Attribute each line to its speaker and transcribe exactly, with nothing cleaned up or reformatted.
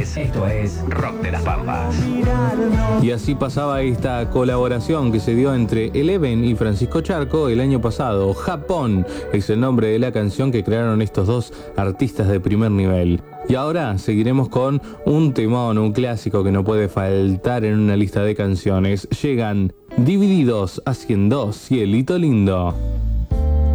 Speaker 1: es, esto es Rock de las Pampas.
Speaker 2: Y así pasaba esta colaboración que se dio entre Eleven y Francisco Charco el año pasado. Japón es el nombre de la canción que crearon estos dos artistas de primer nivel. Y ahora seguiremos con un temón, un clásico que no puede faltar en una lista de canciones. Llegan Divididos haciendo Cielito Lindo.